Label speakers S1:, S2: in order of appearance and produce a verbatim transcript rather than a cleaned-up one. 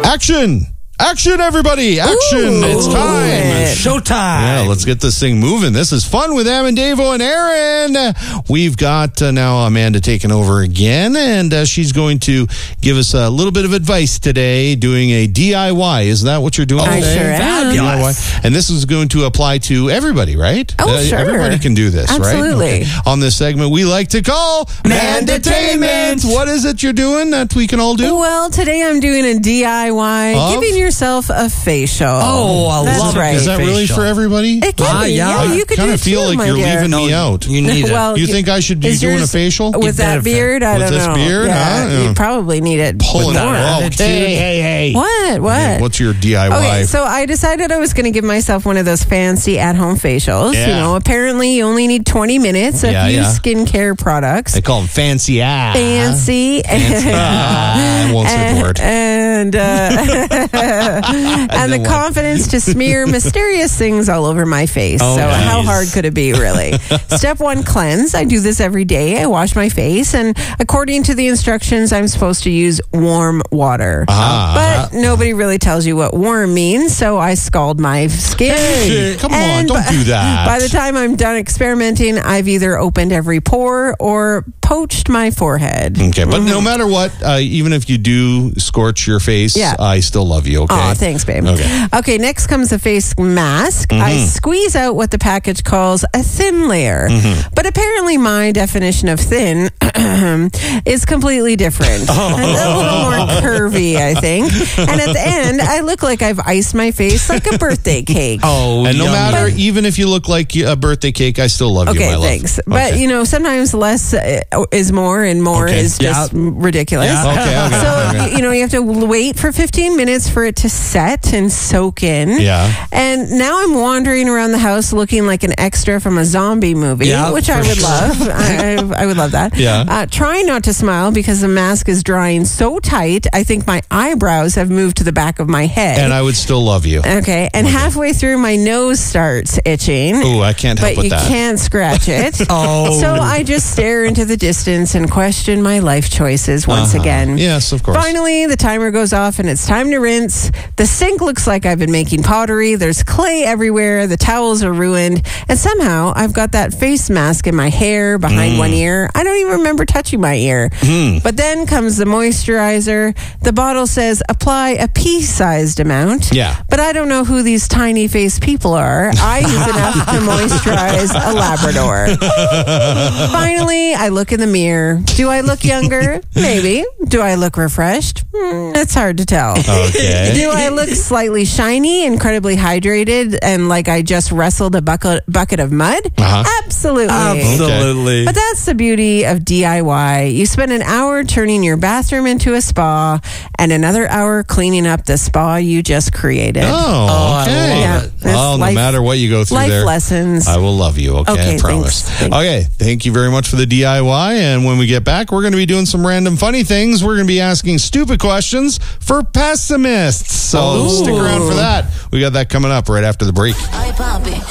S1: Action! Action, everybody! Action!
S2: Ooh,
S1: it's time.
S2: Showtime.
S1: Yeah, let's get this thing moving. This is fun with Am and Davo and Aaron. We've got uh, now Amanda taking over again, and uh, she's going to give us a little bit of advice today, doing a D I Y. Is that what you're doing
S2: I
S1: today?
S2: sure am.
S1: D I Y. And this is going to apply to everybody, right?
S2: Oh,
S1: Uh,
S2: sure.
S1: Everybody can do this,
S2: Absolutely.
S1: right? Okay. On this segment, we like to call
S2: Mandatainment.
S1: What is it you're doing that we can all do?
S2: Well, today I'm doing a D I Y,
S1: Of?
S2: giving yourself a facial.
S3: Oh, I
S2: That's
S3: love
S2: right.
S1: Is that really
S3: facial.
S1: for everybody?
S2: It can
S3: Ah,
S2: be.
S3: yeah.
S2: Yeah, you could
S1: I kind
S2: do
S1: of feel
S2: too,
S1: like
S2: my
S1: you're
S2: dear.
S1: leaving me out.
S3: You need it.
S2: Well,
S1: You think I should be
S2: is
S1: doing
S2: yours-
S1: a facial?
S2: with that
S3: better fit.
S2: beard? I
S1: With
S2: don't
S1: this
S2: know.
S1: beard?
S2: Yeah,
S1: Huh?
S2: you probably need it.
S1: Pulling
S2: more.
S1: that out.
S3: Hey, hey, hey.
S2: What? What?
S1: Okay, what's your D I Y?
S2: Okay, so I decided I was going to give myself one of those fancy at-home facials.
S1: Yeah.
S2: You know, apparently you only need twenty minutes. A
S1: Yeah,
S2: few
S1: yeah.
S2: skincare products.
S1: They call them fancy ass.
S2: Fancy.
S1: Ah, I won't say the word.
S2: And uh, and the
S1: know what.
S2: confidence to smear mysterious things all over my face.
S1: Oh,
S2: so
S1: nice.
S2: how hard could it be, really? Step one, cleanse. I do this every day. I wash my face, and according to the instructions, I'm supposed to use warm water.
S1: Ah.
S2: But nobody really tells you what warm means, so I scald my skin.
S1: Hey, come on,
S2: And
S1: don't
S2: by-
S1: do that.
S2: By the time I'm done experimenting, I've either opened every pore or poached my forehead.
S1: Okay, but no matter what, uh, even if you do scorch your face,
S2: Yeah.
S1: I still love you, okay?
S2: Aw, thanks, babe.
S1: Okay.
S2: Okay, next comes the face mask. I squeeze out what the package calls a thin layer. But apparently my definition of thin is completely different.
S1: Oh.
S2: A little more curvy, I think. And at the end, I look like I've iced my face like a birthday cake.
S3: Oh,
S1: And no
S3: yummy.
S1: matter, even if you look like a birthday cake, I still love you,
S2: Okay,
S1: my love.
S2: thanks. But,
S1: Okay.
S2: you know, sometimes less uh, is more and more
S1: Okay.
S2: is just
S3: Yeah.
S2: ridiculous.
S3: Yeah.
S1: Okay, okay,
S2: So,
S1: okay.
S2: you- you know, you have to wait for fifteen minutes for it to set and soak in.
S1: Yeah.
S2: And now I'm wandering around the house looking like an extra from a zombie movie,
S3: Yeah,
S2: which I
S3: for
S2: would
S3: sure.
S2: love. I, I, I would love that.
S1: Yeah.
S2: Uh, trying not to smile because the mask is drying so tight, I think my eyebrows have moved to the back of my head.
S1: And I would still love you.
S2: okay. And halfway through, my nose starts itching.
S1: Ooh, I can't help
S2: But
S1: with
S2: you
S1: that.
S2: can't scratch it.
S3: Oh.
S2: So I just stare into the distance and question my life choices once
S1: Uh-huh.
S2: again.
S1: Yes, of course.
S2: Finally, the timer goes off and it's time to rinse. The sink looks like I've been making pottery. There's clay everywhere. The towels are ruined. And somehow I've got that face mask in my hair behind
S1: Mm.
S2: one ear. I don't even remember touching my ear. But then comes the moisturizer. The bottle says apply a pea-sized amount.
S1: Yeah.
S2: But I don't know who these tiny faced people are. I use enough to moisturize a Labrador. Finally, I look in the mirror. Do I look younger? Maybe. Do I look refreshed? Hmm, it's hard to tell.
S1: Okay.
S2: Do I look slightly shiny, incredibly hydrated, and like I just wrestled a bucket bucket of mud?
S1: Uh-huh.
S2: Absolutely.
S3: Absolutely.
S2: But that's the beauty of D I Y. You spend an hour turning your bathroom into a spa and another hour cleaning up the spa you just created.
S1: Oh,
S3: I
S1: okay.
S3: love
S2: Yeah,
S3: it.
S2: that's
S1: Well, no
S2: life-
S1: matter what you go through
S2: life
S1: there,
S2: lessons.
S1: I will love you, okay?
S2: Okay,
S1: I promise.
S2: thanks. Thanks.
S1: Okay, thank you very much for the D I Y. And when we get back, we're going to be doing some random funny things. We're going to be asking stupid questions for pessimists. So
S2: Ooh.
S1: stick around for that. We got that coming up right after the break.
S4: I pop it.